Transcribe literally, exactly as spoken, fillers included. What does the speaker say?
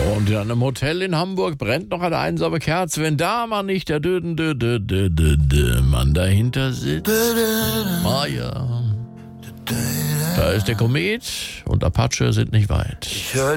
Und in einem Hotel in Hamburg brennt noch eine einsame Kerze, wenn da mal nicht der dö, dö, dö, dö, dö, dö Mann dahinter sitzt. Ah ja. Da ist der Komet und Apache sind nicht weit. Ich hör